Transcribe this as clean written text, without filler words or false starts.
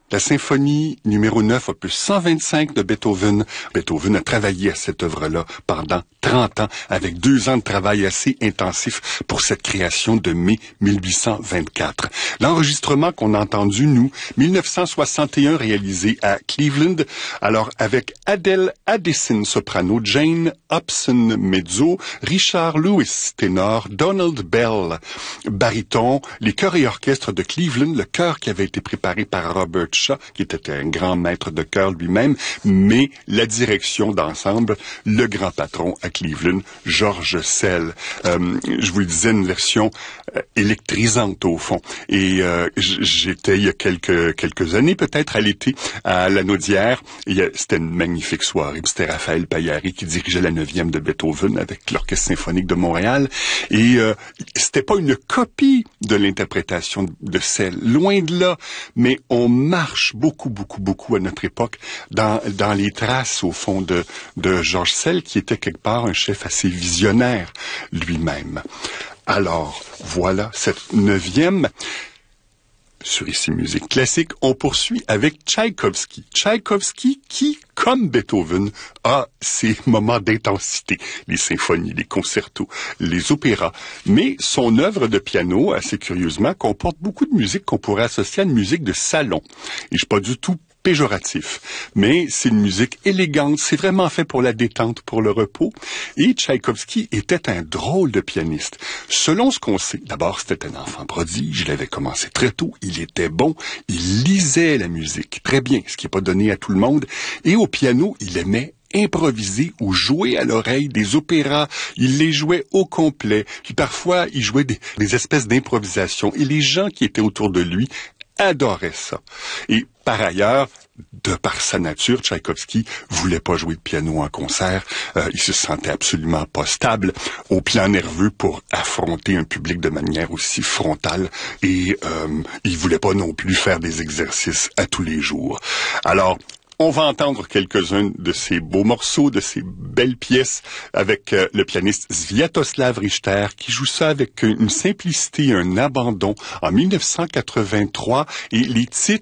La symphonie numéro 9, opus 125 de Beethoven. Beethoven a travaillé à cette œuvre-là pendant 30 ans, avec 2 ans de travail assez intensif pour cette création de mai 1824. L'enregistrement qu'on a entendu, nous, 1961, réalisé à Cleveland, alors avec Adele Addison, soprano, Jane Hobson, mezzo, Richard Lewis, ténor, Donald Bell, baryton, les chœurs et orchestres de Cleveland, le chœur qui avait été préparé par Robert Shaw, qui était un grand maître de chœur lui-même, mais la direction d'ensemble, le grand patron à Cleveland, George Szell. Je vous le disais, une version électrisante au fond. Et j'étais il y a quelques années, peut-être à l'été, à la Naudière. C'était une magnifique soirée. C'était Raphaël Paillari qui dirigeait la 9e de Beethoven avec l'Orchestre symphonique de Montréal. Et c'était pas une copie de l'interprétation de Szell, loin de là, mais on marche beaucoup à notre époque dans les traces, au fond, de George Szell, qui était quelque part un chef assez visionnaire lui-même. Alors, voilà cette 9e. Sur Ici Musique Classique, on poursuit avec Tchaïkovski. Tchaïkovski qui, comme Beethoven, a ses moments d'intensité. Les symphonies, les concertos, les opéras. Mais son œuvre de piano, assez curieusement, comporte beaucoup de musique qu'on pourrait associer à une musique de salon. Et je suis pas du tout péjoratif, mais c'est une musique élégante, c'est vraiment fait pour la détente, pour le repos, et Tchaïkovski était un drôle de pianiste. Selon ce qu'on sait, d'abord c'était un enfant prodige, il avait commencé très tôt, il était bon, il lisait la musique très bien, ce qui n'est pas donné à tout le monde, et au piano, il aimait improviser ou jouer à l'oreille des opéras. Il les jouait au complet, puis parfois il jouait des espèces d'improvisation, et les gens qui étaient autour de lui adorait ça. Et par ailleurs, de par sa nature, Tchaïkovski voulait pas jouer de piano en concert. Il se sentait absolument pas stable au plan nerveux pour affronter un public de manière aussi frontale. Et il voulait pas non plus faire des exercices à tous les jours. Alors, on va entendre quelques-uns de ces beaux morceaux, de ces belles pièces avec le pianiste Sviatoslav Richter qui joue ça avec une simplicité, un abandon en 1983 et les titres